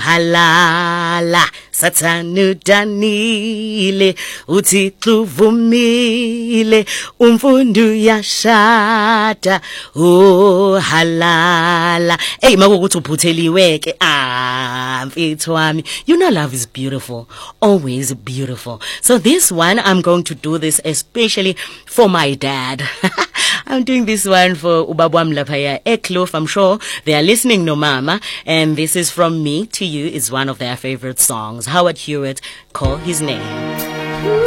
halala sathana udanile uthi xuvumile umfundo uyashada oh halala hey makuthi uphutheliwe ke mfethu wami you know love is beautiful, always beautiful. So this one I'm going to do this especially for my dad. I'm doing this one for ubabwam laphaya eKloof. I'm sure they are listening no mama, and this is from me to you. It's one of their favorite songs. Howard Hewitt, Call His Name.